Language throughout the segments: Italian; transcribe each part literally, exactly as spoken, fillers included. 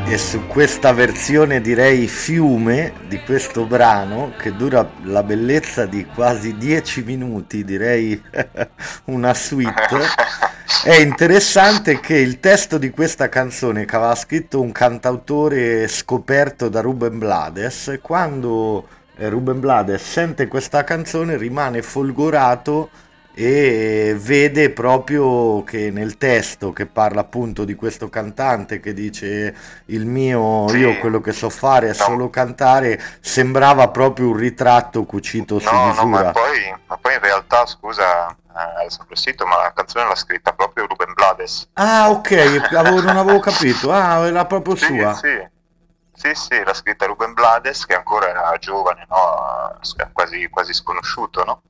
E su questa versione direi fiume di questo brano che dura la bellezza di quasi dieci minuti, direi una suite, è interessante che il testo di questa canzone che aveva scritto un cantautore scoperto da Ruben Blades, quando eh, Ruben Blades sente questa canzone rimane folgorato e vede proprio che nel testo che parla appunto di questo cantante che dice il mio, io Sì, quello che so fare è no, solo cantare, sembrava proprio un ritratto cucito su no, no, ma misura. poi, ma poi in realtà, scusa, eh, Alessandro Sito, ma la canzone l'ha scritta proprio Ruben Blades. Ah, ok, avevo- non avevo capito. Ah, era proprio Sì, sua. sì, sì, sì, l'ha scritta Ruben Blades, che ancora era giovane, no? Quasi, quasi sconosciuto, no?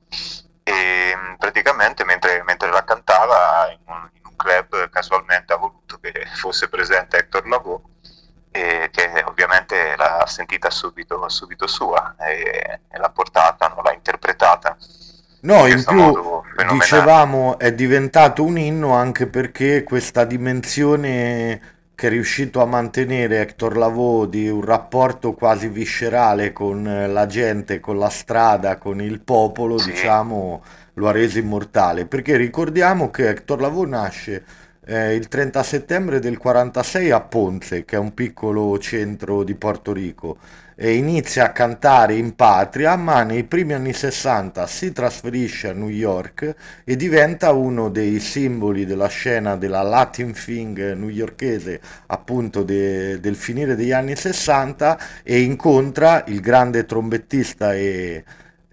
E mh, praticamente mentre, mentre la cantava in un, in un club casualmente ha voluto che fosse presente Hector Lavoe, e che ovviamente l'ha sentita subito, subito sua e, e l'ha portata, no? L'ha interpretata No, in in questo più modo fenomenale. dicevamo è diventato un inno anche perché questa dimensione che è riuscito a mantenere Hector Lavoe di un rapporto quasi viscerale con eh, la gente, con la strada, con il popolo, Sì, diciamo, lo ha reso immortale. Perché ricordiamo che Hector Lavoe nasce eh, il trenta settembre del quarantasei a Ponce, che è un piccolo centro di Porto Rico e inizia a cantare in patria, ma nei primi anni sessanta si trasferisce a New York e diventa uno dei simboli della scena della Latin Thing newyorkese, appunto de- del finire degli anni sessanta, e incontra il grande trombettista e,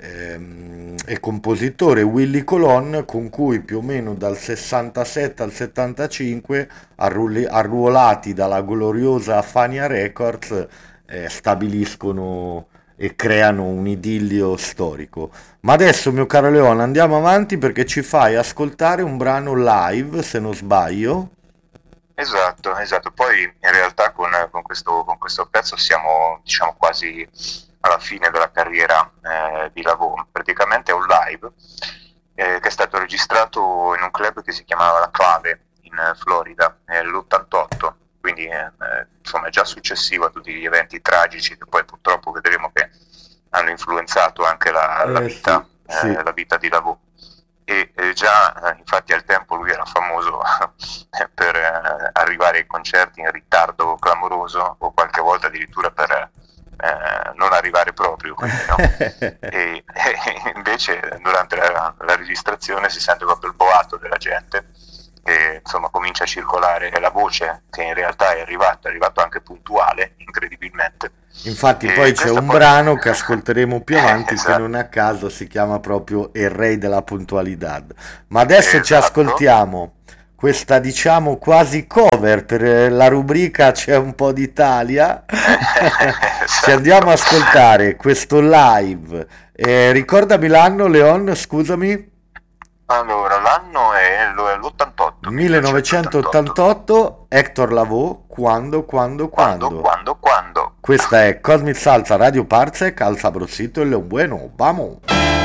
ehm, e compositore Willy Colon, con cui più o meno dal sessantasette al settantacinque, arrulli- arruolati dalla gloriosa Fania Records, eh, stabiliscono e creano un idillio storico. Ma adesso, mio caro Leone, andiamo avanti perché ci fai ascoltare un brano live, se non sbaglio. esatto, esatto. Poi in realtà con, con questo, con questo pezzo siamo, diciamo, quasi alla fine della carriera eh, di Lavoe. Praticamente è un live eh, che è stato registrato in un club che si chiamava La Clave in eh, Florida nell'ottantotto, quindi eh, eh, insomma è già successivo a tutti gli eventi tragici che poi purtroppo vedremo che hanno influenzato anche la, la Eh sì, vita, eh, sì. la vita di Lavoe. E eh, già eh, infatti al tempo lui era famoso per eh, arrivare ai concerti in ritardo clamoroso o qualche volta addirittura per eh, non arrivare proprio, quindi no. E, e invece durante la, la registrazione si sente proprio il boato della gente che insomma comincia a circolare la voce che in realtà è arrivato, è arrivato anche puntuale, incredibilmente. Infatti poi E c'è questa un poi brano che ascolteremo più avanti che non esatto, a caso si chiama proprio Il Re della Puntualidad. Ma adesso ci esatto. ascoltiamo questa diciamo quasi cover per la rubrica C'è un po' d'Italia. Ci andiamo Esatto. a ascoltare questo live. Eh, ricordami l'anno, Leon, scusami. Allora, l'anno è lo- l'ottantotto, millenovecentottantotto. millenovecentottantotto, Hector Lavoe, quando, quando, Quando, quando. quando, quando? Questa è Cosmic Salsa Radio Parsec, al sabrosito e lo bueno, vamos!